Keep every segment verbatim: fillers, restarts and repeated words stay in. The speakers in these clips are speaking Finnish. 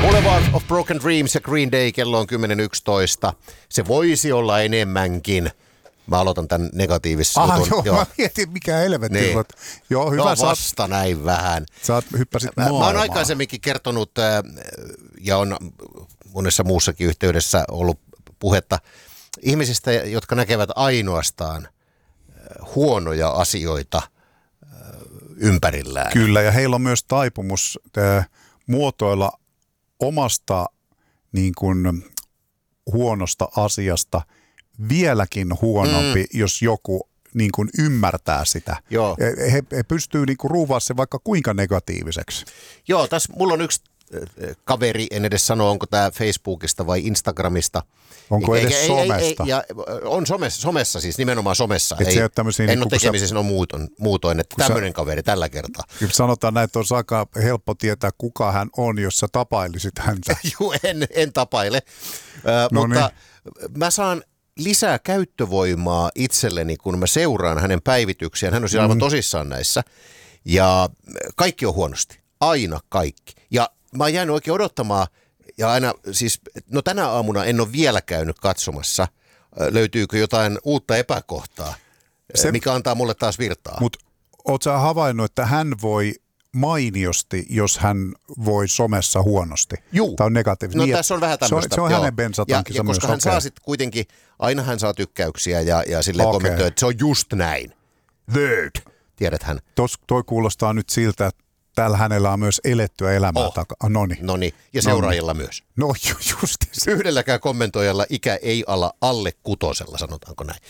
Boulevard of Broken Dreams ja Green Day, kello on kymmenen yksitoista. Se voisi olla enemmänkin. Mä aloitan tämän negatiivisen Aha, jutun. joo, joo. mä mietin mikä helvetti. Niin. Mutta, joo, hyvä. No No, vasta näin vähän. Sä oot hyppäsit Mä, mä maailmaa. oon aikaisemminkin kertonut, äh, ja on monessa muussakin yhteydessä ollut puhetta ihmisistä, jotka näkevät ainoastaan äh, huonoja asioita äh, ympärillään. Kyllä, ja heillä on myös taipumus äh, muotoilla omasta niin kuin, huonosta asiasta vieläkin huonompi, mm. jos joku niin kuin ymmärtää sitä. Joo. He, he pystyy niin kuin ruuvaa se vaikka kuinka negatiiviseksi. Joo, tässä mulla on yksi kaveri, en edes sano, onko tämä Facebookista vai Instagramista. Onko Eikä, edes ei, somesta? Ei, ei, ja on somessa, somessa siis, nimenomaan somessa. Et ei, se ei ole tämmöisiä en niin ole kuin tekemisissä, sä, on muutoin, muutoin että tämmöinen sä, kaveri tällä kertaa. Kyllä sanotaan näin, että olisi aika helppo tietää, kuka hän on, jos sä tapailisit häntä. Juu, en, en tapaile, äh, no mutta niin. mä saan lisää käyttövoimaa itselleni, kun mä seuraan hänen päivityksiään. Hän on siis aivan mm. tosissaan näissä. Ja kaikki on huonosti. Aina kaikki. Ja mä oon jäänyt oikein odottamaan, ja aina siis, no tänä aamuna en ole vielä käynyt katsomassa, löytyykö jotain uutta epäkohtaa, se, mikä antaa mulle taas virtaa. Mutta oot sä havainnut, että hän voi mainiosti, jos hän voi somessa huonosti? Juu. Tämä on negatiivista. No niin, tässä on vähän tämmöistä. Se on, se on hänen bensatankinsa ja, ja myös. koska hän okay. saa sitten kuitenkin, aina hän saa tykkäyksiä ja, ja silleen okay. kommentoi, että se on just näin. Word. Tiedät hän. Tos, toi kuulostaa nyt siltä, että täällä hänellä on myös elettyä elämää oh. takaa. Noniin. Noniin. Ja seuraajilla Noniin. Myös. No ju, just. Yhdelläkään kommentoijalla ikä ei ala alle kutosella, sanotaanko näin.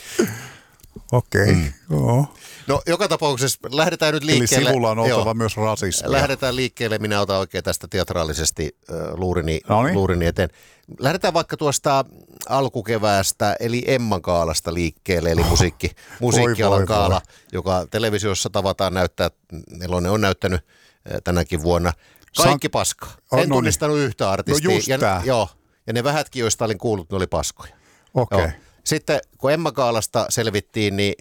Okei, okay. mm. joo. No joka tapauksessa lähdetään nyt liikkeelle. Eli sivulla on oltava joo, myös rasismia. Lähdetään liikkeelle, minä otan oikein tästä teatraalisesti äh, luurini, luurini eteen. Lähdetään vaikka tuosta alkukeväästä, eli Emman Kaalasta liikkeelle, eli musiikki, oh, musiikkialan voi, kaala, voi. Joka televisiossa tavataan näyttää, Nelonen on näyttänyt äh, tänäkin vuonna. Kaikki San... paskaa. En oh, tunnistanut niin. Yhtä artistia. No just ja, tää. Joo, ja ne vähätkin, joista olin kuullut, ne oli paskoja. Okei. Okay. Sitten kun Emma Kaalasta selvittiin, niin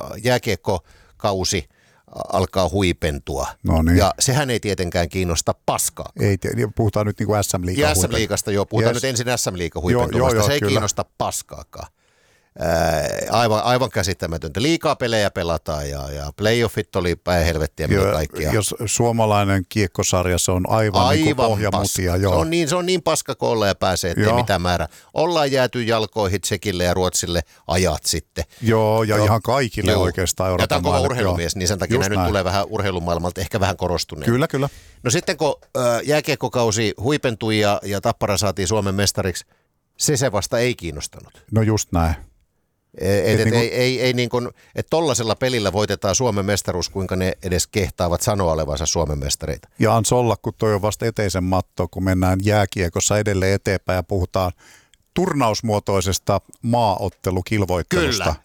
jääkiekkokausi alkaa huipentua. No niin. Ja sehän ei tietenkään kiinnosta paskaa. Ei, puhutaan nyt niin kuin S M-liigan huipentua. S M-liigasta joo, puhutaan yes. nyt ensin S M-liigan huipentumasta. Se ei kyllä. kiinnosta paskaakaan. Ää, aivan, aivan käsittämätöntä. Liikaa pelejä pelataan ja, ja playoffit oli päin helvettiä mitä kaikkia. Jos suomalainen kiekkosarja, se on aivan, aivan niin kuin pohjamutia. Joo. Se, on niin, se on niin paska kuin olla ja pääsee, ettei joo. mitään määrä. Ollaan jääty jalkoihin Tsekille ja Ruotsille ajat sitten. Joo, ja joo. ihan kaikille joo. oikeastaan Euroopan maille. Ja tämä on kova urheilumies, niin sen takia nämä nyt tulee vähän urheilumaailmalta ehkä vähän korostuneet. Kyllä, kyllä. No sitten kun äh, jääkiekkokausi huipentui ja, ja Tappara saatiin Suomen mestariksi, se se vasta ei kiinnostanut. No just näin. Et, et, et, niin ei, ei, ei niin kuin, että tollasella pelillä voitetaan Suomen mestaruus, kuinka ne edes kehtaavat sanoa olevansa Suomen mestareita. Ja ans olla, kun toi on vasta eteisen matto, kun mennään jääkiekossa edelleen eteenpäin ja puhutaan turnausmuotoisesta maaottelukilvoittelusta. Kyllä,